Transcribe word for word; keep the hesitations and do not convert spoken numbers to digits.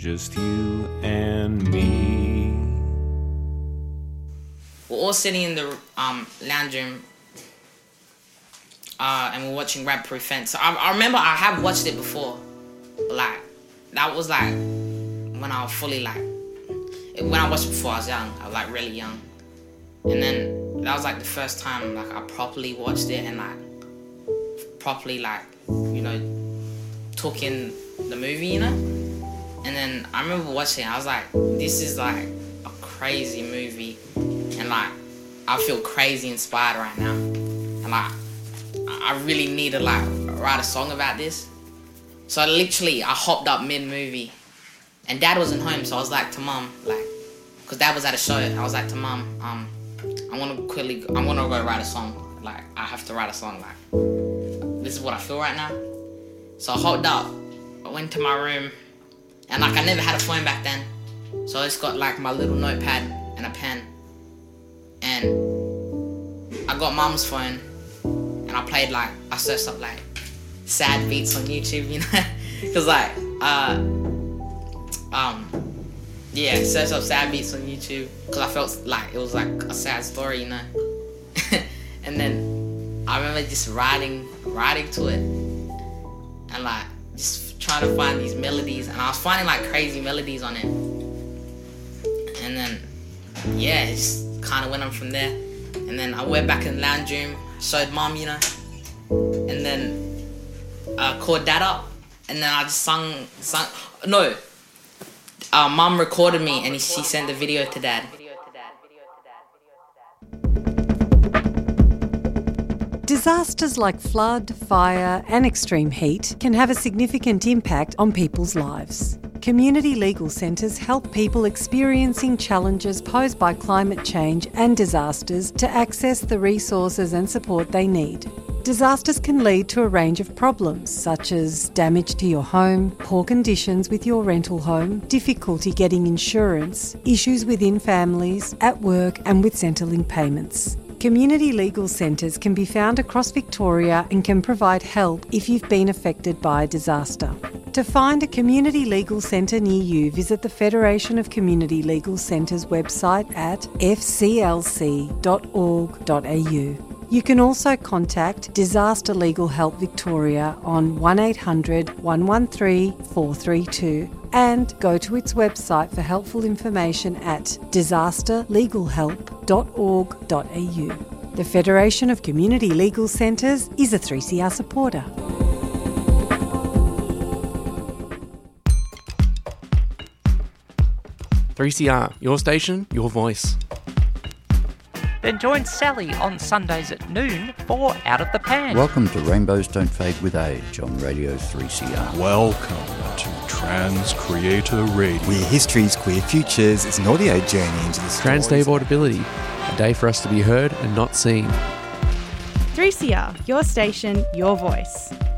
just you and me. We're all sitting in the um, lounge room uh, and we're watching Rap Proof Fence. So I, I remember I have watched it before. But like, that was like when I was fully like, when I watched it before I was young. I was like really young. And then that was like the first time like I properly watched it and like properly like, you know, took in the movie, you know? And then I remember watching it, I was like, this is like a crazy movie. And like, I feel crazy inspired right now. And like, I really need to like write a song about this. So literally, I hopped up mid-movie. And Dad wasn't home, so I was like to Mum, like, because Dad was at a show. I was like to Mum, um, I want to quickly, I want to go write a song. Like, I have to write a song, like, this is what I feel right now. So I hopped up, I went to my room, and like, I never had a phone back then. So I just got like my little notepad and a pen. And I got Mum's phone, and I played like, I searched up like, sad beats on YouTube, you know? Because like, uh, um, yeah, searched up sad beats on YouTube, because I felt like it was like a sad story, you know? And then I remember just writing, writing to it, and like, just trying to find these melodies, and I was finding like crazy melodies on it. And then, yeah, it just kind of went on from there. And then I went back in the lounge room, showed Mum, you know, and then uh, called Dad up, and then I just sung, sung, no, uh, Mum recorded me, and he, she sent the video to Dad. Disasters like flood, fire and extreme heat can have a significant impact on people's lives. Community legal centres help people experiencing challenges posed by climate change and disasters to access the resources and support they need. Disasters can lead to a range of problems such as damage to your home, poor conditions with your rental home, difficulty getting insurance, issues within families, at work and with Centrelink payments. Community legal centres can be found across Victoria and can provide help if you've been affected by a disaster. To find a community legal centre near you, visit the Federation of Community Legal Centres website at f c l c dot org dot a u. You can also contact Disaster Legal Help Victoria on one eight hundred, one one three, four three two and go to its website for helpful information at disaster legal help dot org dot a u. The Federation of Community Legal Centres is a three C R supporter. three C R, your station, your voice. Then join Sally on Sundays at noon for Out of the Pan. Welcome to Rainbows Don't Fade with Age on Radio three C R. Welcome to Trans Creator Radio, where history's queer futures is an audio journey into the stories. Trans Day of Audibility, a day for us to be heard and not seen. three C R, your station, your voice.